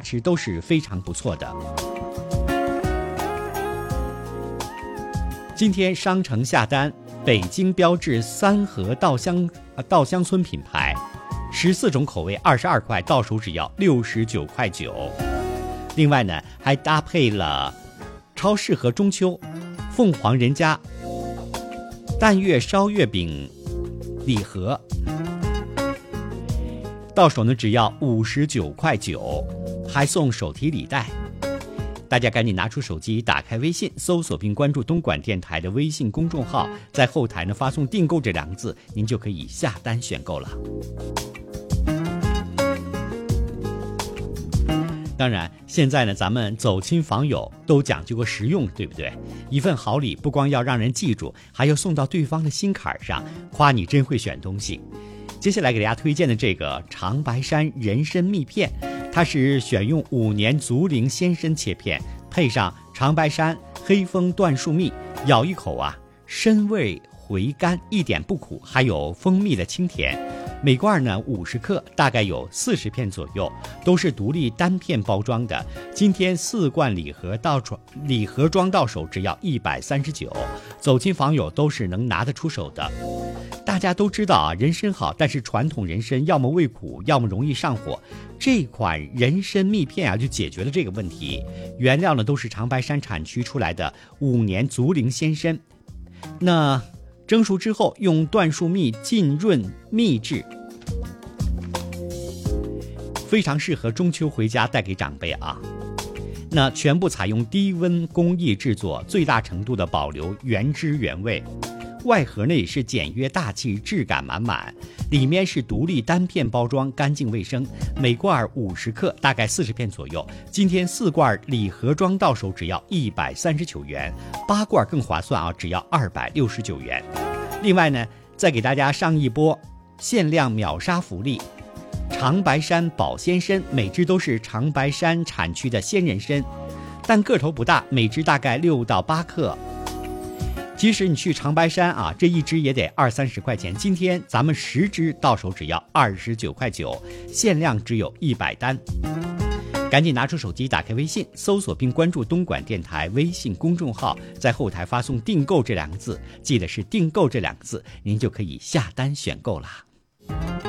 吃都是非常不错的。今天商城下单，北京标致三和稻香村品牌14种口味22块，到手只要69块9。另外呢，还搭配了超适合中秋凤凰人家蛋月烧月饼礼盒，到手呢只要59块9，还送手提礼袋。大家赶紧拿出手机，打开微信，搜索并关注东莞电台的微信公众号，在后台呢发送订购这2个字，您就可以下单选购了。当然现在呢，咱们走亲访友都讲究个实用，对不对？一份好礼不光要让人记住，还要送到对方的心坎上，夸你真会选东西。接下来给大家推荐的这个长白山人参蜜片，它是选用5年竹林鲜参切片，配上长白山黑蜂椴树蜜，咬一口啊，参味回甘，一点不苦，还有蜂蜜的清甜。每罐呢50克，大概有40片左右，都是独立单片包装的。今天4罐礼盒装到手只要139，走亲访友都是能拿得出手的。大家都知道啊，人参好，但是传统人参要么味苦，要么容易上火。这款人参蜜片啊，就解决了这个问题。原料呢都是长白山产区出来的5年竹林鲜参，那蒸熟之后用椴树蜜浸润秘制，非常适合中秋回家带给长辈啊。那全部采用低温工艺制作，最大程度的保留原汁原味。外盒呢也是简约大气，质感满满，里面是独立单片包装，干净卫生。每罐50克，大概40片左右。今天4罐礼盒装到手只要139元，8罐更划算啊，只要269元。另外呢，再给大家上一波限量秒杀福利，长白山保鲜参，每只都是长白山产区的鲜人参，但个头不大，每只大概6到8克。即使你去长白山啊，这一只也得20-30块钱。今天咱们10只到手只要29块9，限量只有100单。赶紧拿出手机，打开微信，搜索并关注东莞电台微信公众号，在后台发送订购这2个字，记得是订购这2个字，您就可以下单选购啦。